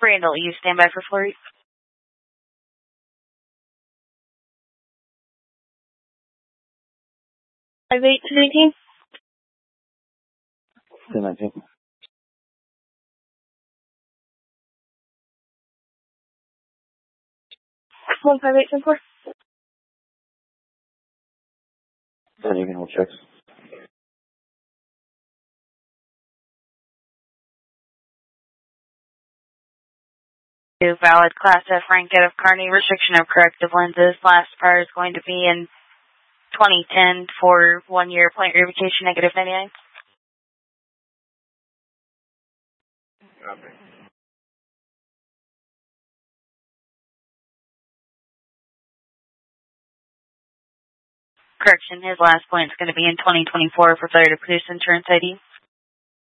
Randall, you stand by for Flurry. Five 8 to 19. 19. 158 4. Then you can hold checks. Valid Class F rank out of Kearney, restriction of corrective lenses. Last prior is going to be in 2010 for 1 year, point revocation, negative 99. Okay. Correction, his last point is going to be in 2024 for failure to produce insurance ID.